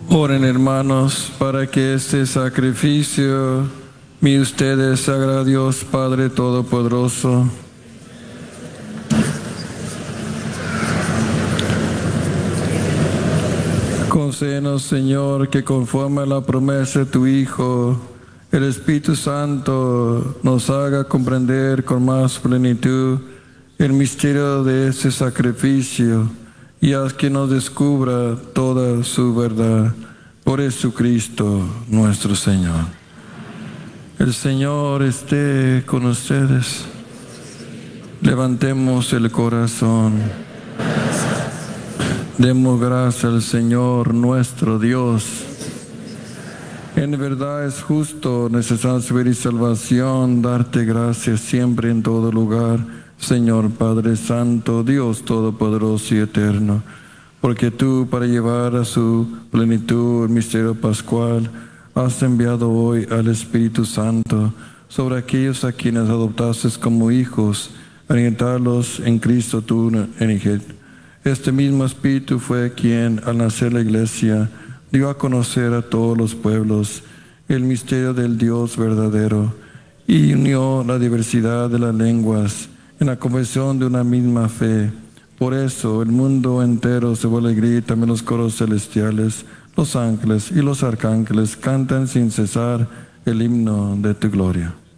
Oren, hermanos, para que este sacrificio mi ustedes haga a Dios Padre Todopoderoso. Concédenos, Señor, que conforme a la promesa de tu Hijo, el Espíritu Santo nos haga comprender con más plenitud el misterio de este sacrificio y haz que nos descubra toda su verdad. Por Jesucristo nuestro Señor. El Señor esté con ustedes. Levantemos el corazón. Demos gracias al Señor nuestro Dios. En verdad es justo, necesario saber y salvación, darte gracias siempre en todo lugar, Señor Padre Santo, Dios Todopoderoso y Eterno, porque tú, para llevar a su plenitud el misterio pascual, has enviado hoy al Espíritu Santo sobre aquellos a quienes adoptaste como hijos, alientarlos en Cristo tu unigénito. Este mismo Espíritu fue quien, al nacer la Iglesia, dio a conocer a todos los pueblos el misterio del Dios verdadero y unió la diversidad de las lenguas en la confesión de una misma fe. Por eso el mundo entero se vuelve alegre y también los coros celestiales, los ángeles y los arcángeles cantan sin cesar el himno de tu gloria.